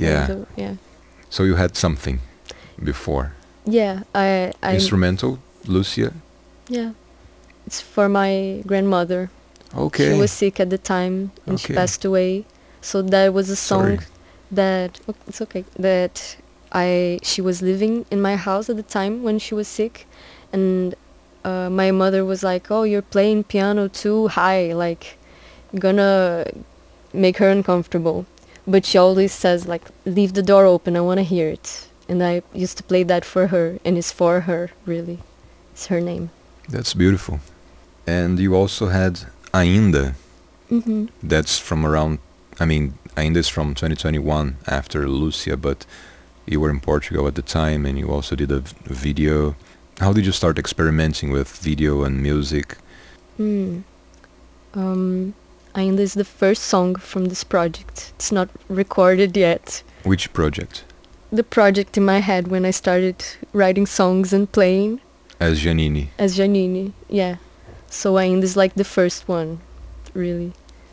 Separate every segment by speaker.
Speaker 1: Yeah.
Speaker 2: So, yeah.
Speaker 1: So you had something before.
Speaker 2: Yeah, I
Speaker 1: Instrumental, Lucia?
Speaker 2: yeah. It's for my grandmother.
Speaker 1: Okay.
Speaker 2: She was sick at the time and she
Speaker 1: Okay.
Speaker 2: passed away. So that was a song
Speaker 1: Sorry.
Speaker 2: that it's okay. That she was living in my house at the time when she was sick, and my mother was like, "Oh, you're playing piano too high, like gonna make her uncomfortable." But she always says like, "Leave the door open. I want to hear it." And I used to play that for her, and it's for her, really. It's her name.
Speaker 1: That's beautiful. And you also had Ainda.
Speaker 2: Mm-hmm.
Speaker 1: That's from around, I mean, Ainda is from 2021 after Lucia, but you were in Portugal at the time and you also did a video. How did you start experimenting with video and music?
Speaker 2: Ainda is the first song from this project. It's not recorded yet.
Speaker 1: Which project?
Speaker 2: The project in my head when I started writing songs and playing.
Speaker 1: As Janine.
Speaker 2: As Janine, yeah. So Ainda is like the first one, really.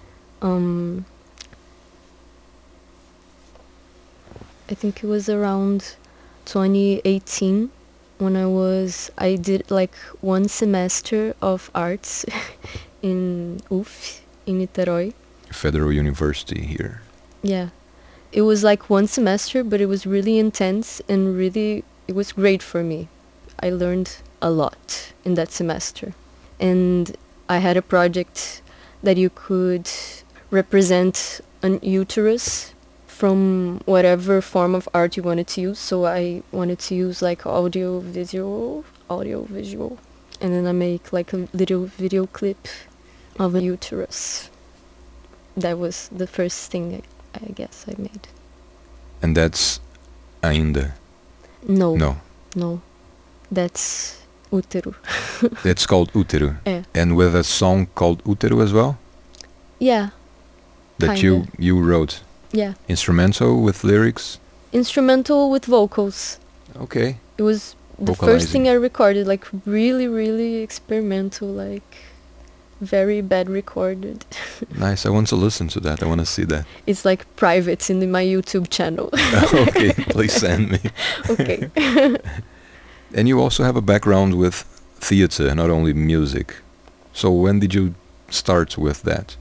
Speaker 2: I think it was around 2018 when I did like one semester of arts in UF, in Niterói.
Speaker 1: Federal University here.
Speaker 2: Yeah. It was like one semester, but it was really intense and really, it was great for me. I learned a lot in that semester. And I had a project that you could represent an uterus from whatever form of art you wanted to use. So I wanted to use like audio visual. And then I make like a little video clip of a uterus. That was the first thing I guess I made.
Speaker 1: And that's Ainda?
Speaker 2: No.
Speaker 1: No.
Speaker 2: That's Útero.
Speaker 1: It's called Útero?
Speaker 2: Yeah.
Speaker 1: And with a song called Útero as well?
Speaker 2: Yeah.
Speaker 1: That
Speaker 2: Kinda.
Speaker 1: you wrote?
Speaker 2: Yeah.
Speaker 1: Instrumental with lyrics?
Speaker 2: Instrumental with vocals.
Speaker 1: Okay.
Speaker 2: It was the first
Speaker 1: Vocalizing.
Speaker 2: thing I recorded, like really, really experimental, like very bad recorded.
Speaker 1: Nice. I want to listen to that. I want to see that.
Speaker 2: It's like private in my YouTube channel.
Speaker 1: Okay, please send me.
Speaker 2: Okay.
Speaker 1: And you also have a background with theater, not only music. So when did you start with that?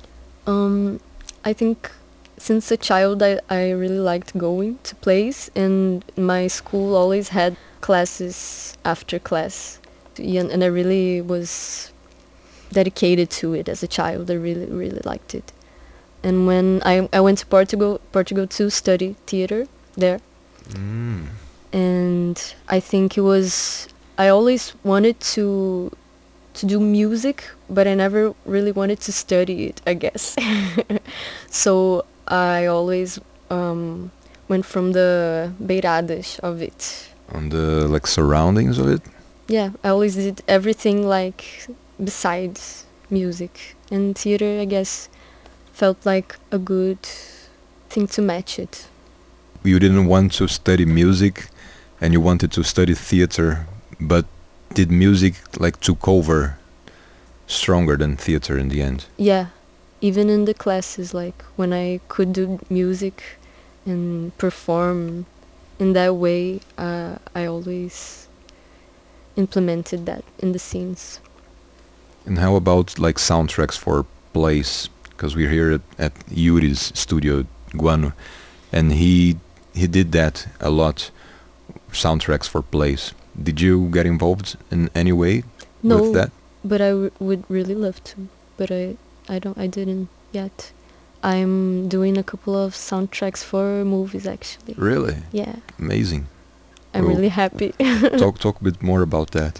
Speaker 2: I think since a child I really liked going to plays, and my school always had classes after class. And I really was dedicated to it as a child. I really, really liked it. And when I went to Portugal to study theater there. And I think I always wanted to do music, but I never really wanted to study it, I guess. So I always went from the beiradas of it.
Speaker 1: On the surroundings of it?
Speaker 2: Yeah, I always did everything like besides music. And theater, I guess, felt like a good thing to match it.
Speaker 1: You didn't want to study music and you wanted to study theater, but did music took over stronger than theater in the end?
Speaker 2: Yeah, even in the classes, like when I could do music and perform in that way, I always implemented that in the scenes.
Speaker 1: And how about soundtracks for plays? Because we're here at Yuri's studio, Guano, and he did that a lot, soundtracks for plays. Did you get involved in any way with that?
Speaker 2: But I would really love to. But I didn't yet. I'm doing a couple of soundtracks for movies, actually.
Speaker 1: Really?
Speaker 2: Yeah.
Speaker 1: Amazing.
Speaker 2: I'm really happy.
Speaker 1: Talk a bit more about that.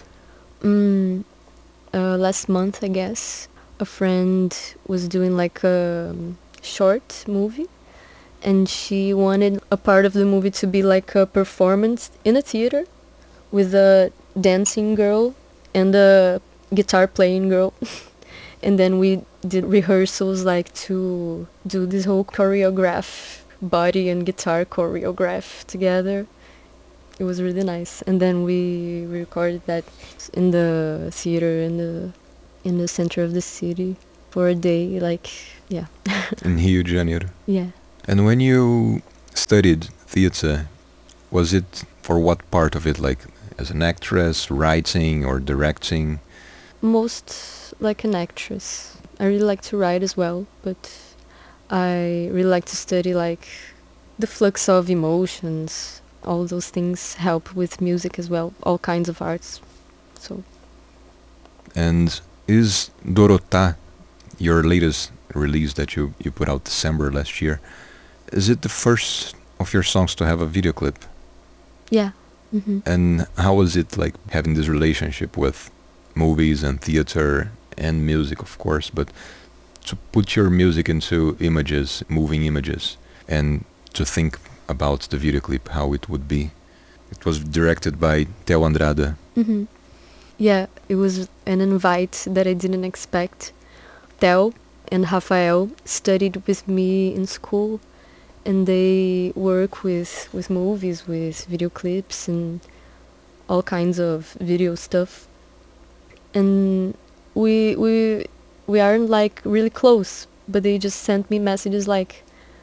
Speaker 2: Last month, I guess, a friend was doing like a short movie, and she wanted a part of the movie to be like a performance in a theater with a dancing girl and a guitar playing girl. And then we did rehearsals to do this whole choreograph, body and guitar choreograph together. It was really nice. And then we recorded that in the theater in the center of the city for a day, yeah.
Speaker 1: In Rio de Janeiro.
Speaker 2: Yeah.
Speaker 1: And when you studied theater, was it for what part of it? Like as an actress, writing or directing?
Speaker 2: Most like an actress. I really like to write as well, but I really like to study like the flux of emotions. All those things help with music as well, all kinds of arts. So
Speaker 1: And is Dorota, your latest release that you put out December last year, is it the first of your songs to have a video clip?
Speaker 2: yeah. Hmm.
Speaker 1: And how was it like having this relationship with movies and theater and music, of course, but to put your music into images, moving images, and to think about the video clip, how it would be? It was directed by Theo Andrade.
Speaker 2: Hmm. Yeah, it was an invite that I didn't expect. Theo and Rafael studied with me in school, and they work with movies, with video clips and all kinds of video stuff. And we aren't like really close, but they just sent me messages like,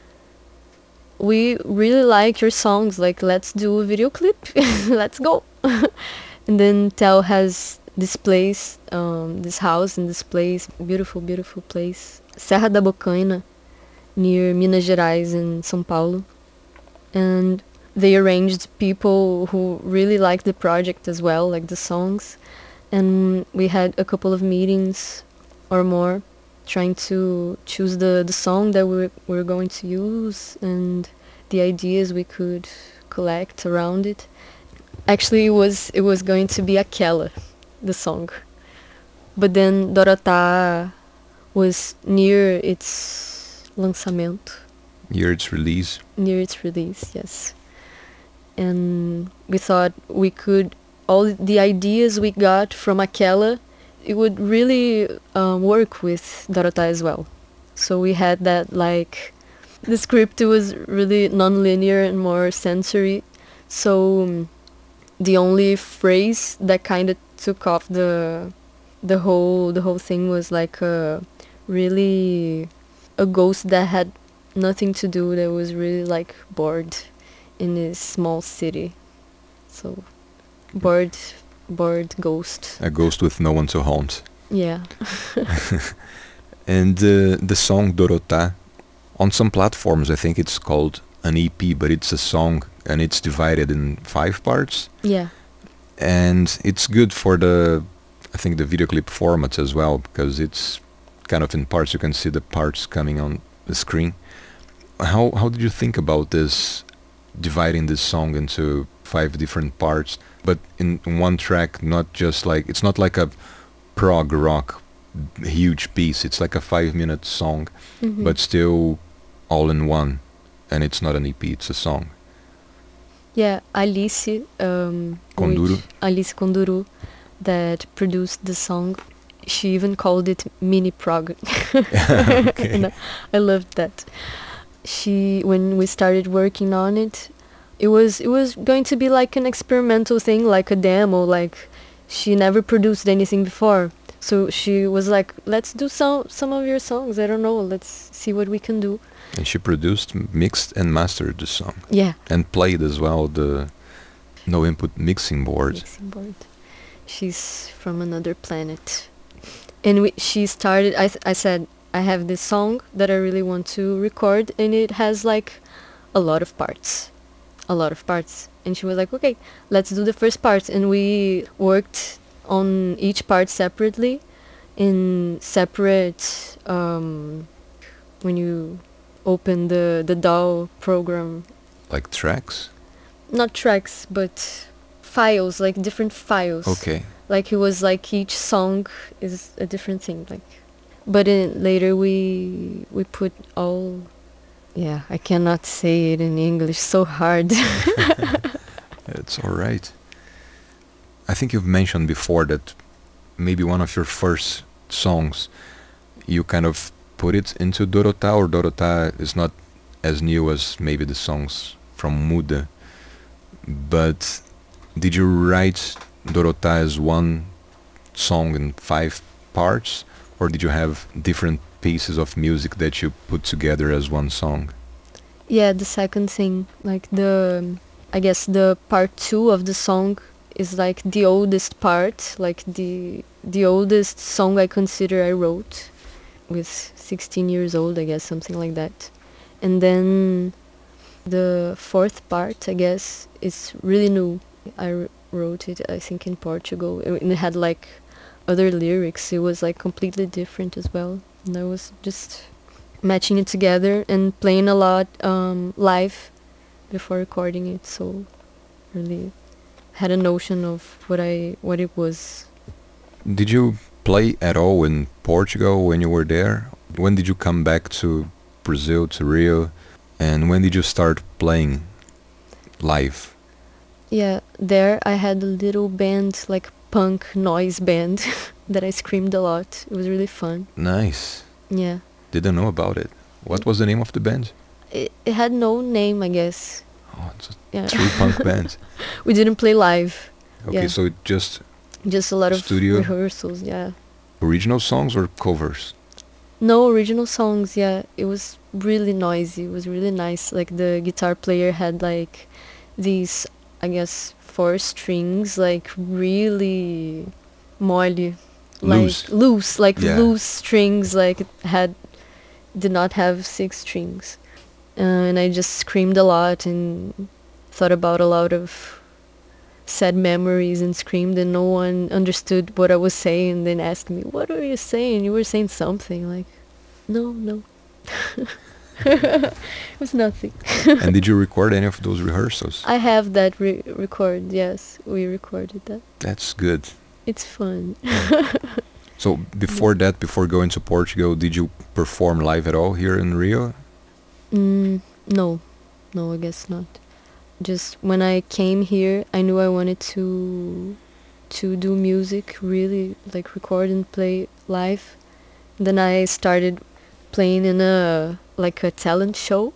Speaker 2: we really like your songs, like let's do a video clip. Let's go. And then Tel has this place, this house in this place, beautiful, beautiful place, Serra da Bocaina, near Minas Gerais in São Paulo. And they arranged people who really liked the project as well, like the songs. And we had a couple of meetings or more trying to choose the song that we're going to use and the ideas we could collect around it. Actually, it was going to be Aquela, the song. But then Dorotá was near its lançamento,
Speaker 1: Year its release.
Speaker 2: near its release, yes. And we thought we could, all the ideas we got from Aquela, it would really work with Dorotá as well. So we had that, like, the script was really non-linear and more sensory. So the only phrase that kind of took off the whole thing was like really a ghost that had nothing to do, that was really like bored in this small city. So bored ghost.
Speaker 1: A ghost with no one to haunt.
Speaker 2: Yeah.
Speaker 1: And the song Dorotá, on some platforms I think it's called an EP, but it's a song and it's divided in 5 parts.
Speaker 2: Yeah.
Speaker 1: And it's good for I think the video clip format as well, because it's kind of in parts. You can see the parts coming on the screen. How did you think about this, dividing this song into 5 different parts, but in one track, not just like, it's not like a prog rock huge piece, it's like a 5-minute song,
Speaker 2: Mhm.
Speaker 1: but still all in one, and it's not an EP, it's a song.
Speaker 2: Yeah, Alice,
Speaker 1: Conduro.
Speaker 2: Alice Conduru, that produced the song. She even called it mini prog.
Speaker 1: Okay.
Speaker 2: And I loved that. When we started working on it, it was going to be like an experimental thing, like a demo. Like, she never produced anything before, so she was like, "Let's do some of your songs. I don't know. Let's see what we can do."
Speaker 1: And she produced, mixed and mastered the song,
Speaker 2: Yeah.
Speaker 1: and played as well the no input mixing board.
Speaker 2: Mixing board. She's from another planet. And she started, I said, I have this song that I really want to record, and it has like a lot of parts. A lot of parts. And she was like, okay, let's do the first part. And we worked on each part separately, in separate, when you open the DAW program,
Speaker 1: Like tracks?
Speaker 2: not tracks, but files, like different files.
Speaker 1: Okay.
Speaker 2: Like, it was like each song is a different thing. Like, but later we put all. Yeah, I cannot say it in English. So hard.
Speaker 1: It's alright. I think you've mentioned before that maybe one of your first songs, you kind of put it into Dorotá, or Dorotá is not as new as maybe the songs from Muda. But did you write Dorotá as one song in 5 parts, or did you have different pieces of music that you put together as one song?
Speaker 2: Yeah, the second thing, like I guess the part two of the song is like the oldest part, like the oldest song I consider I wrote with 16 years old, I guess, something like that. And then the fourth part, I guess, is really new. Wrote it, I think, in Portugal, and it had like other lyrics. It was like completely different as well. And I was just matching it together and playing a lot live before recording it. So really had a notion of what it was.
Speaker 1: Did you play at all in Portugal when you were there? When did you come back to Brazil, to Rio? And when did you start playing live?
Speaker 2: Yeah, there I had a little band, like punk noise band, that I screamed a lot. It was really fun.
Speaker 1: Nice.
Speaker 2: Yeah.
Speaker 1: Didn't know about it. What was the name of the band?
Speaker 2: It had no name, I guess.
Speaker 1: Oh, it's a
Speaker 2: Yeah.
Speaker 1: true punk band.
Speaker 2: We didn't play live.
Speaker 1: Okay,
Speaker 2: Yeah.
Speaker 1: so just
Speaker 2: Just a lot of
Speaker 1: studio?
Speaker 2: rehearsals, yeah.
Speaker 1: original songs or covers?
Speaker 2: No original songs, yeah. It was really noisy. It was really nice. Like the guitar player had like these, I guess, 4 strings, like really mole,
Speaker 1: Loose.
Speaker 2: like loose, like
Speaker 1: Yeah.
Speaker 2: loose strings, like it did not have 6 strings. And I just screamed a lot and thought about a lot of sad memories and screamed, and no one understood what I was saying. Then asked me, "What are you saying? You were saying something." Like, no. It was nothing.
Speaker 1: And did you record any of those rehearsals?
Speaker 2: I have that record. Yes, we recorded that.
Speaker 1: That's good.
Speaker 2: It's fun.
Speaker 1: So before that, before going to Portugal, did you perform live at all here in Rio?
Speaker 2: No, I guess not. Just when I came here, I knew I wanted to do music, really, like record and play live. Then I started playing in a talent show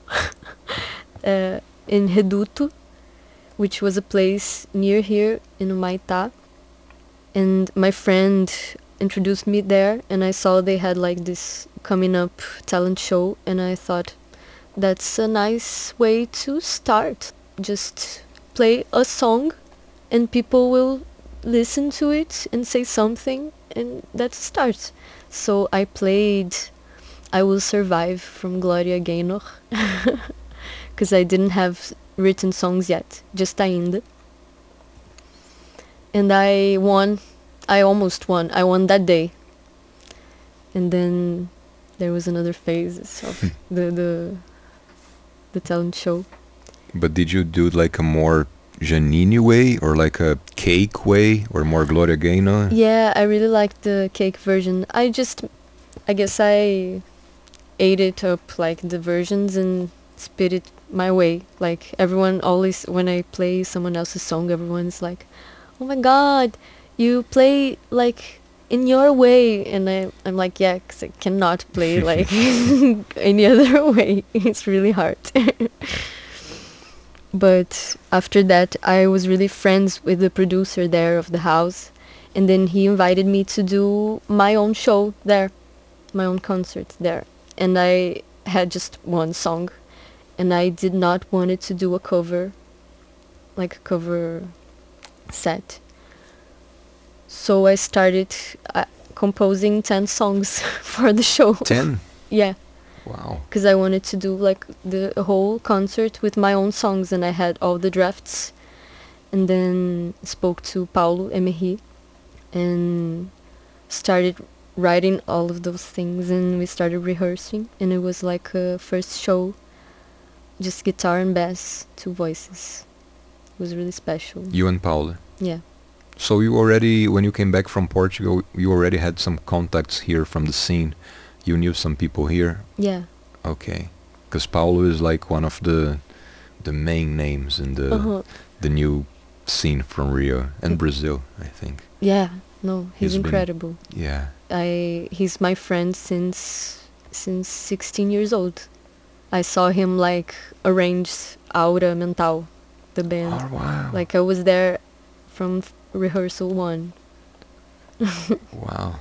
Speaker 2: in Reduto, which was a place near here in Humaitá. And my friend introduced me there, and I saw they had like this coming up talent show, and I thought that's a nice way to start. Just play a song and people will listen to it and say something, and that's a start. So I played I Will Survive from Gloria Gaynor because I didn't have written songs yet, just Ainda. And I won. I almost won. I won that day. And then there was another phase of the talent show.
Speaker 1: But did you do like a more Janine way or like a cake way or more Gloria Gaynor?
Speaker 2: Yeah, I really liked the cake version. I guess I ate it up, like the versions, and spit it my way. Like everyone always, when I play someone else's song, everyone's like, "Oh my God, you play like in your way," and I'm like, yeah, 'cause I cannot play like any other way. It's really hard. But after that, I was really friends with the producer there of the house, and then he invited me to do my own show there, my own concert there. And I had just one song, and I did not want it to do a cover, like a cover set. So I started composing 10 songs for the show.
Speaker 1: 10?
Speaker 2: Yeah.
Speaker 1: Wow.
Speaker 2: Because I wanted to do like the whole concert with my own songs, and I had all the drafts, and then spoke to Paulo Emery and started writing all of those things, and we started rehearsing, and it was like a first show, just guitar and bass, 2 voices. It was really special.
Speaker 1: You and Paula.
Speaker 2: Yeah.
Speaker 1: So you already, when you came back from Portugal, you already had some contacts here from the scene. You knew some people here.
Speaker 2: Yeah.
Speaker 1: Okay. Because Paulo is like one of the main names in the new scene from Rio and Brazil, I think.
Speaker 2: Yeah. No, he's
Speaker 1: He's been-
Speaker 2: incredible.
Speaker 1: Yeah.
Speaker 2: He's my friend since 16 years old. I saw him like arrange Aura Mental, the band.
Speaker 1: Oh, wow.
Speaker 2: Like I was there from rehearsal 1.
Speaker 1: Wow.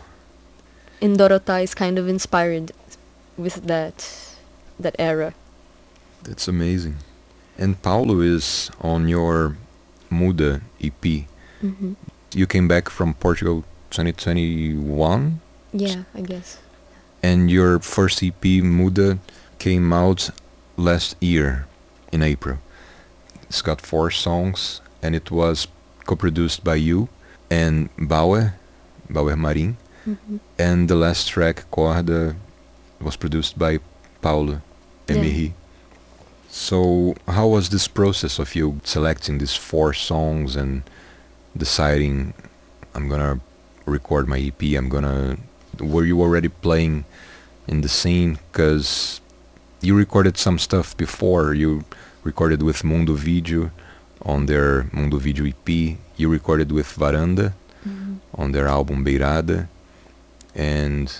Speaker 2: And Dorota is kind of inspired with that era.
Speaker 1: That's amazing. And Paulo is on your Muda EP.
Speaker 2: Hmm.
Speaker 1: You came back from Portugal 2021,
Speaker 2: Yeah, I guess.
Speaker 1: and your first EP, Muda, came out last year in April. It's got 4 songs, and it was co-produced by you and Bauer Marim,
Speaker 2: Hmm.
Speaker 1: and the last track, Corda, was produced by Paulo
Speaker 2: Yeah.
Speaker 1: Emery. So how was this process of you selecting these 4 songs and deciding I'm gonna record my EP? Were you already playing in the scene? Because you recorded some stuff before. You recorded with Mundo Video on their Mundo Video EP. You recorded with Varanda
Speaker 2: Hmm.
Speaker 1: on their album Beirada, and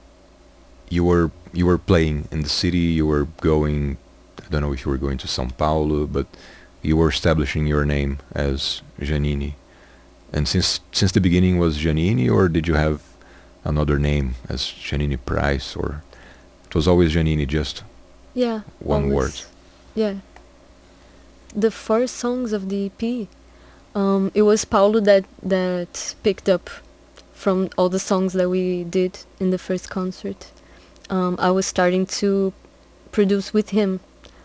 Speaker 1: you were playing in the city. You were going. I don't know if you were going to São Paulo, but you were establishing your name as Janini. And since the beginning was Janini, or did you have another name as Janini Price, or it was always Janini, just
Speaker 2: Yeah.
Speaker 1: one word?
Speaker 2: Always. Yeah. The 4 songs of the EP, it was Paulo that picked up from all the songs that we did in the first concert. I was starting to produce with him,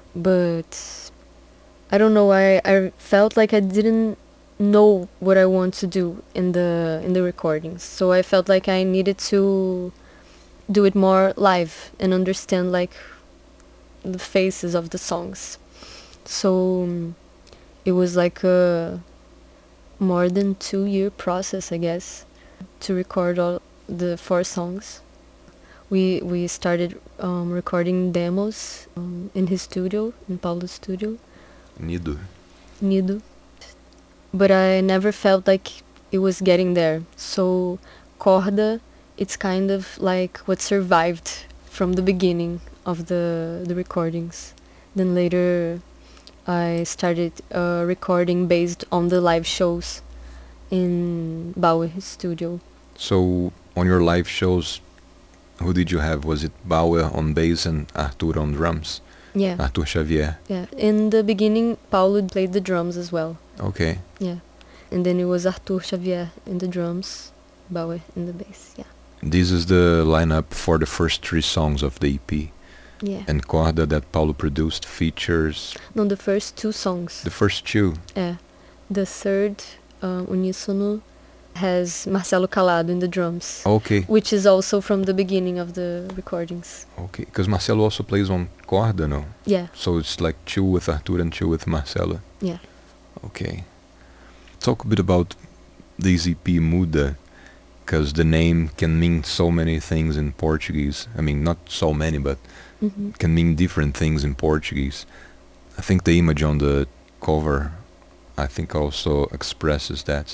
Speaker 2: but I don't know. I felt like I didn't know what I want to do in the recordings, so I felt like I needed to do it more live and understand like the faces of the songs. So it was like a more than 2-year process, I guess, to record all the 4 songs. We started recording demos in his studio, in Paulo's studio,
Speaker 1: Nido.
Speaker 2: Nido. But I never felt like it was getting there. So Corda, it's kind of like what survived from the beginning of the recordings. Then later I started recording based on the live shows in Bauer's studio.
Speaker 1: So on your live shows, who did you have? Was it Bauer on bass and Arthur on drums?
Speaker 2: Yeah,
Speaker 1: Arthur Xavier.
Speaker 2: yeah. In the beginning, Paulo played the drums as well.
Speaker 1: Okay.
Speaker 2: Yeah. And then it was Arthur Xavier in the drums, Bauer in the bass. Yeah.
Speaker 1: This is the lineup for the first 3 songs of the EP.
Speaker 2: Yeah.
Speaker 1: And Corda, that Paulo produced, features
Speaker 2: No, the first 2 songs.
Speaker 1: the first 2.
Speaker 2: Yeah. The third, Unísono, has Marcelo Calado in the drums,
Speaker 1: Okay.
Speaker 2: which is also from the beginning of the recordings.
Speaker 1: Okay. Because Marcelo also plays on Corda, no?
Speaker 2: Yeah.
Speaker 1: So it's like 2 with Arthur and 2 with Marcelo.
Speaker 2: Yeah.
Speaker 1: Okay. Talk a bit about this EP Muda, because the name can mean so many things in Portuguese. I mean, not so many, but
Speaker 2: Hmm.
Speaker 1: can mean different things in Portuguese. I think the image on the cover, I think also expresses that.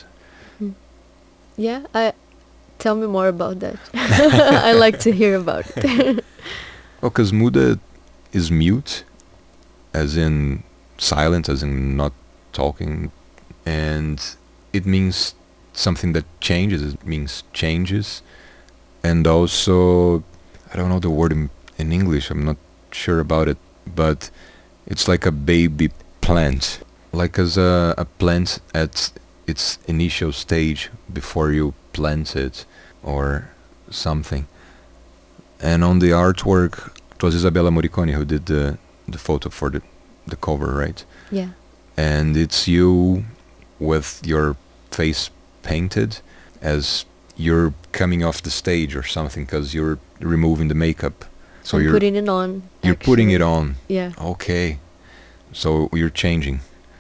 Speaker 2: Yeah. Tell me more about that. I like to hear about it.
Speaker 1: Oh, because Muda is mute, as in silent, as in not talking, and it means something that changes. It means changes, and also, I don't know the word in English. I'm not sure about it, but it's like a baby plant, like as a plant at its initial stage before you plant it or something. And on the artwork, it was Isabella Moricone who did the photo for the cover, right?
Speaker 2: Yeah.
Speaker 1: And it's you with your face painted as you're coming off the stage or something, because you're removing the makeup. So
Speaker 2: I'm
Speaker 1: you're
Speaker 2: putting it on.
Speaker 1: you're putting it
Speaker 2: actually.
Speaker 1: on.
Speaker 2: Yeah.
Speaker 1: Okay. So you're changing.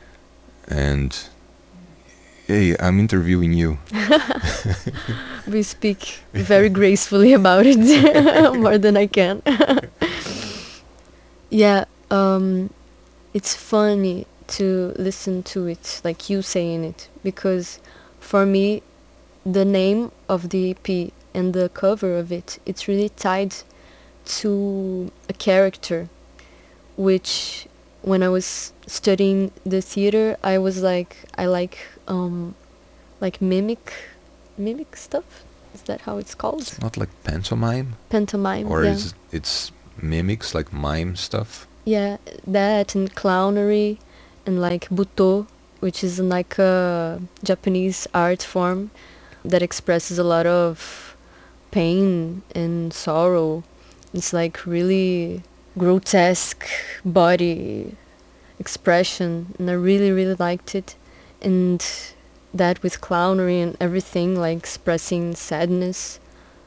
Speaker 1: And hey, I'm interviewing you.
Speaker 2: We speak very gracefully about it, more than I can. Yeah, it's funny to listen to it, like you saying it, because for me, the name of the EP and the cover of it, it's really tied to a character, which when I was studying the theater, I was like, I like mimic stuff. Is that how it's called?
Speaker 1: It's not like pantomime,
Speaker 2: Pantomime.
Speaker 1: or
Speaker 2: Yeah.
Speaker 1: it's mimics, like mime stuff.
Speaker 2: Yeah, that and clownery and like buto, which is like a Japanese art form that expresses a lot of pain and sorrow. It's like really grotesque body expression, and I really, really liked it. And that with clownery and everything, like expressing sadness,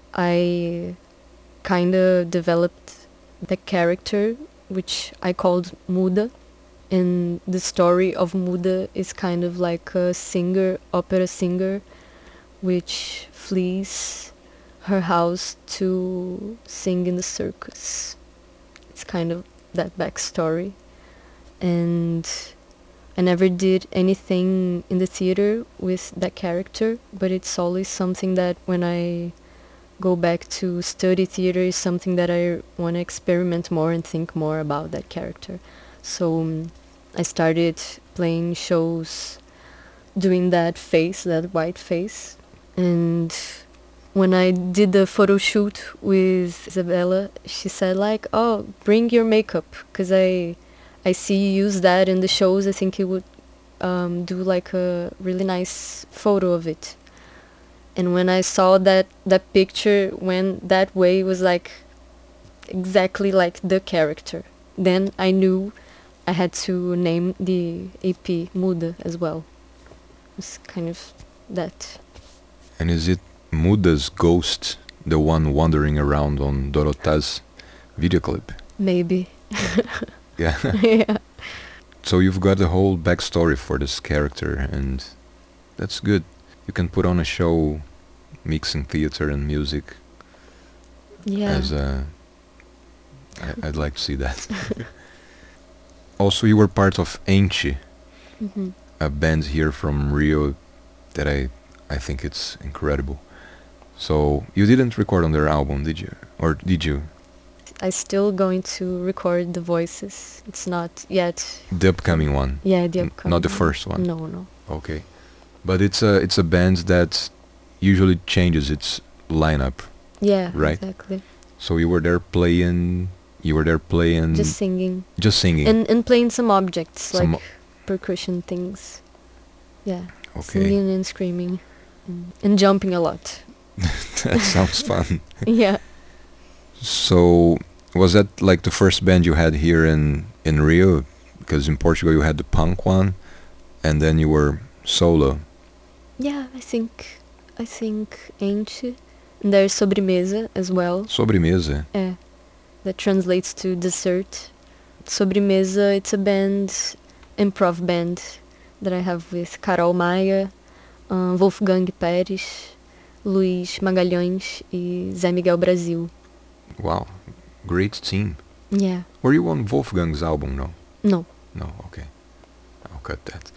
Speaker 2: I kind of developed the character, which I called Muda. And the story of Muda is kind of like a singer, opera singer, which flees her house to sing in the circus. It's kind of that backstory. And I never did anything in the theater with that character, but it's always something that when I go back to study theater is something that I want to experiment more and think more about that character. So I started playing shows doing that face, that white face. And when I did the photo shoot with Isabella, she said like, "Oh, bring your makeup, because I see you use that in the shows. I think you would do like a really nice photo of it." And when I saw that picture went that way, it was like exactly like the character. Then I knew I had to name the EP Muda as well. It's kind of that.
Speaker 1: And is it Muda's ghost, the one wandering around on Dorota's video clip?
Speaker 2: Maybe.
Speaker 1: Yeah.
Speaker 2: Yeah.
Speaker 1: So you've got a whole backstory for this character, and that's good. You can put on a show mixing theater and music
Speaker 2: Yeah.
Speaker 1: as a... I'd like to see that. Also, you were part of Enchi,
Speaker 2: Hmm.
Speaker 1: a band here from Rio that I think it's incredible. So you didn't record on their album, did you? Or did you?
Speaker 2: I still going to record the voices. It's not yet.
Speaker 1: The upcoming one.
Speaker 2: Yeah, the upcoming.
Speaker 1: Not the first one.
Speaker 2: No, no.
Speaker 1: Okay. But it's a band that usually changes its lineup.
Speaker 2: Yeah,
Speaker 1: Right.
Speaker 2: exactly.
Speaker 1: So you were there playing
Speaker 2: Just singing.
Speaker 1: just singing.
Speaker 2: And playing some objects,
Speaker 1: Some
Speaker 2: like percussion things. Yeah.
Speaker 1: Okay.
Speaker 2: Singing and screaming. And jumping a lot.
Speaker 1: That sounds fun.
Speaker 2: Yeah.
Speaker 1: So was that like the first band you had here in Rio? Because in Portugal you had the punk one, and then you were solo.
Speaker 2: Yeah, I think Enche. And there's Sobremesa as well.
Speaker 1: Sobremesa.
Speaker 2: That translates to dessert. Sobremesa, it's a band, improv band, that I have with Carol Maia, Wolfgang Pérez, Luís Magalhães e Zé Miguel Brasil.
Speaker 1: Wow, great team.
Speaker 2: Yeah.
Speaker 1: Were you on Wolfgang's album? No.
Speaker 2: No.
Speaker 1: No. Okay, I'll cut that.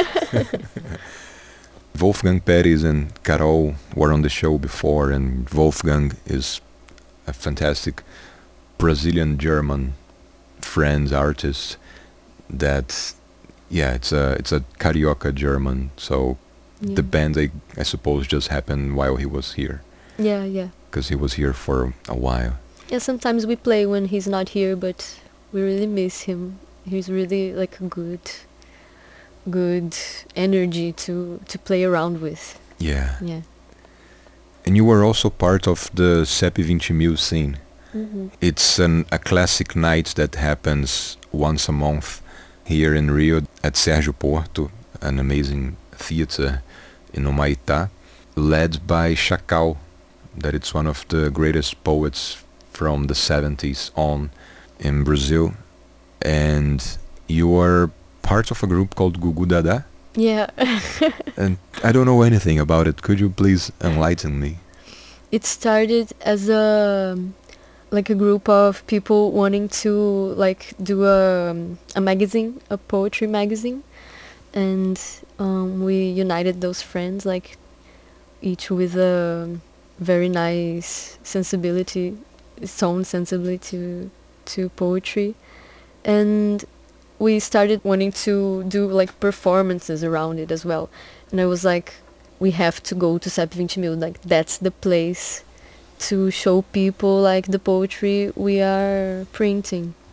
Speaker 1: Wolfgang Pérez and Carol were on the show before, and Wolfgang is a fantastic Brazilian German friends artist that, yeah, it's a carioca German, so
Speaker 2: Yeah.
Speaker 1: the band I suppose just happened while he was here,
Speaker 2: Yeah, yeah.
Speaker 1: because he was here for a while.
Speaker 2: Yeah, sometimes we play when he's not here, but we really miss him. He's really like a good energy to play around with.
Speaker 1: Yeah.
Speaker 2: Yeah.
Speaker 1: And you were also part of the Sepi 20.000 scene.
Speaker 2: Mm-hmm.
Speaker 1: It's a classic night that happens once a month here in Rio at Sérgio Porto, an amazing theater in Humaitá, led by Chacal, that it's one of the greatest poets from the 70s on in Brazil. And you are part of a group called Gugu Dada,
Speaker 2: Yeah.
Speaker 1: and I don't know anything about it. Could you please enlighten me?
Speaker 2: It started as a group of people wanting to like do a magazine, a poetry magazine, and we united those friends, like each with a very nice sensibility, sound sensibility to poetry, and we started wanting to do like performances around it as well. And I was like, we have to go to Sepi 20.000, like that's the place to show people like the poetry we are printing.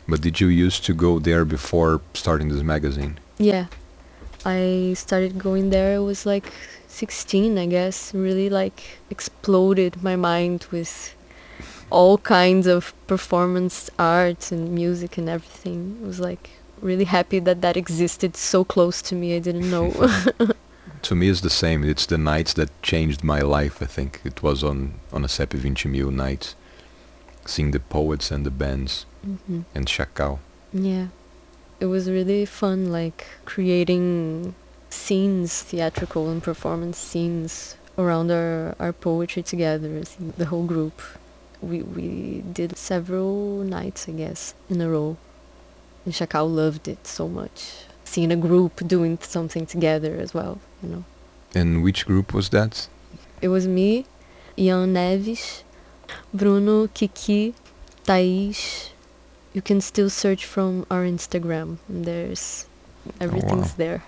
Speaker 1: But did you used to go there before starting this magazine?
Speaker 2: Yeah, I started going there. I was like 16, I guess. Really like exploded my mind with all kinds of performance art and music and everything. I was like really happy that that existed so close to me. I didn't know.
Speaker 1: To me, it's the same. It's the nights that changed my life. I think it was on a Sepe 20.000 night, seeing the poets and the bands
Speaker 2: hmm
Speaker 1: and Chacal.
Speaker 2: Yeah, it was really fun, like creating scenes, theatrical and performance scenes around our poetry together, the whole group. We did several nights, I guess, in a row. And Chacal loved it so much. Seeing a group doing something together as well, you know.
Speaker 1: And which group was that?
Speaker 2: It was me, Ian Neves, Bruno, Kiki, Thaís. You can still search from our Instagram. There's everything's there.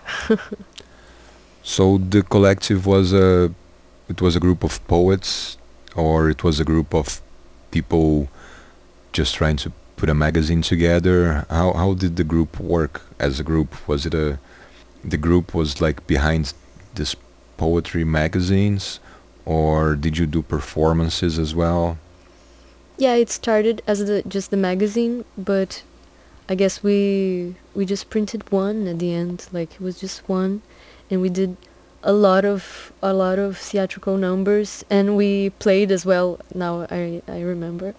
Speaker 1: So the collective was a group of poets, or it was a group of people just trying to put a magazine together? How did the group work as a group? Was it the group was like behind this poetry magazines, or did you do performances as well?
Speaker 2: Yeah, it started as just the magazine, but I guess we just printed one at the end. Like it was just one, and we did a lot of theatrical numbers, and we played as well. Now I remember.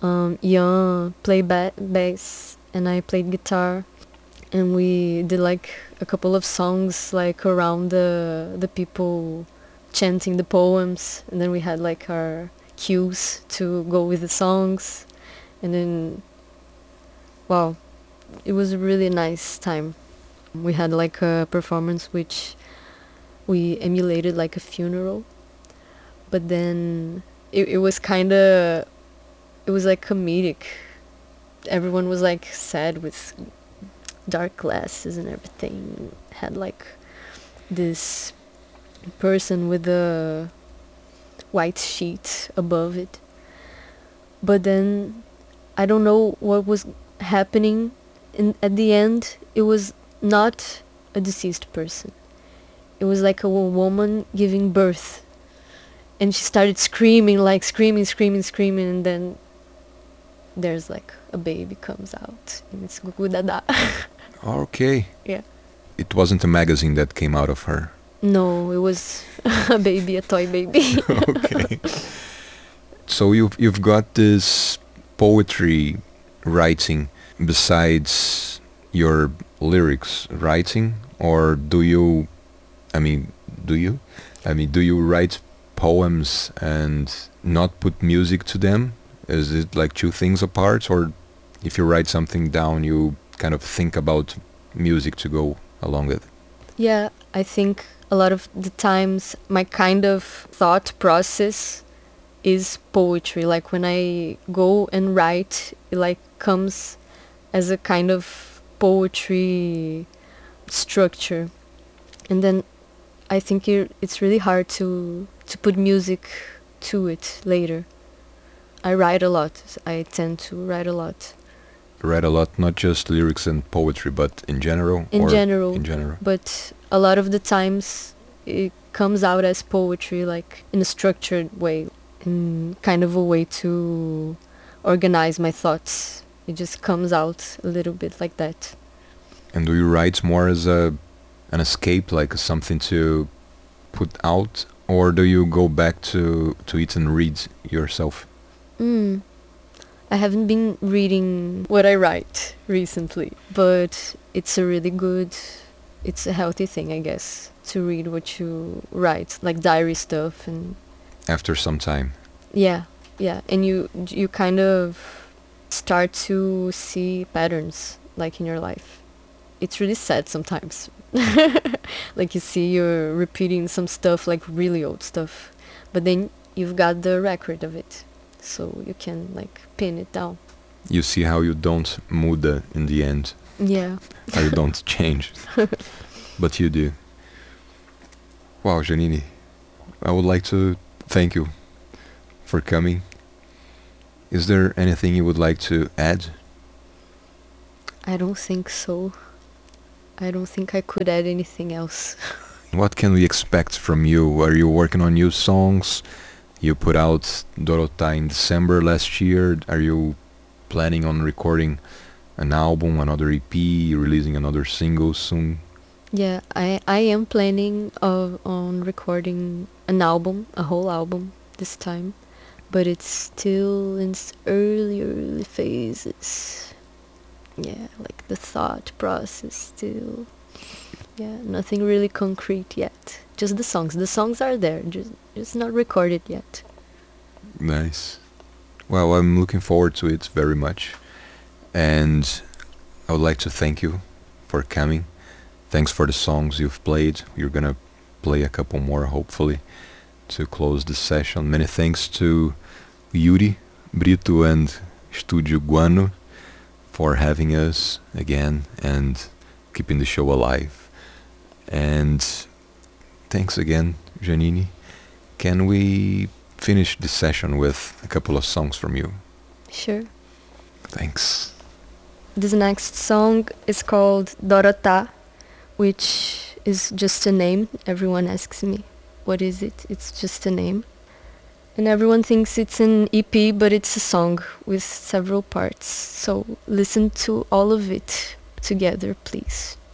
Speaker 2: Ian played bass, and I played guitar, and we did like a couple of songs like around the people chanting the poems, and then we had like our cues to go with the songs, and then wow, it was a really nice time. We had like a performance which we emulated like a funeral, but then it was kind of, it was like comedic. Everyone was like sad with dark glasses and everything. Had like this person with a white sheet above it. But then I don't know what was happening. At the end, it was not a deceased person. It was like a woman giving birth, and she started screaming, like screaming, and then there's like a baby comes out, and it's Gugu Dada.
Speaker 1: Okay.
Speaker 2: Yeah.
Speaker 1: It wasn't a magazine that came out of her.
Speaker 2: No, it was a baby, a toy baby.
Speaker 1: Okay. So you've got this poetry writing besides your lyrics writing, or do you? I mean, do you? I mean, do you write poems and not put music to them? Is it like two things apart, or if you write something down, you kind of think about music to go along with?
Speaker 2: Yeah, I think a lot of the times my kind of thought process is poetry. Like when I go and write, it like comes as a kind of poetry structure. And then I think it's really hard to put music to it later. I write a lot. I tend to write a lot.
Speaker 1: Write a lot, not just lyrics and poetry, but in general?
Speaker 2: In
Speaker 1: or
Speaker 2: general.
Speaker 1: In general.
Speaker 2: But a lot of the times it comes out as poetry, like in a structured way, in kind of a way to organize my thoughts. It just comes out a little bit like that.
Speaker 1: And do you write more as an escape, like something to put out, or do you go back to it and read yourself?
Speaker 2: Mm. I haven't been reading what I write recently, but it's it's a healthy thing, I guess, to read what you write, like diary stuff. And
Speaker 1: After some time.
Speaker 2: yeah, yeah, and you kind of start to see patterns like in your life. It's really sad sometimes. Like you see you're repeating some stuff, like really old stuff, but then you've got the record of it, so you can like pin it down.
Speaker 1: You see how you don't muda in the end,
Speaker 2: Yeah.
Speaker 1: how you don't change, but you do. Wow, Janine, I would like to thank you for coming. Is there anything you would like to add?
Speaker 2: I don't think so. I don't think I could add anything else.
Speaker 1: What can we expect from you? Are you working on new songs? You put out Dorota in December last year. Are you planning on recording an album, another EP, releasing another single soon?
Speaker 2: Yeah, I am planning on recording an album, a whole album this time, but it's still in its early phases. Yeah, like the thought process still. Yeah, nothing really concrete yet. Just the songs. The songs are there, just not recorded yet.
Speaker 1: Nice. Well, I'm looking forward to it very much. And I would like to thank you for coming. Thanks for the songs you've played. You're gonna play a couple more, hopefully, to close the session. Many thanks to Yuri, Brito, and Studio Guano for having us again and keeping the show alive. And thanks again, Janine. Can we finish this session with a couple of songs from you?
Speaker 2: Sure.
Speaker 1: Thanks.
Speaker 2: This next song is called Dorota, which is just a name. Everyone asks me, what is it? It's just a name. And everyone thinks it's an EP, but it's a song with several parts. So listen to all of it together, please.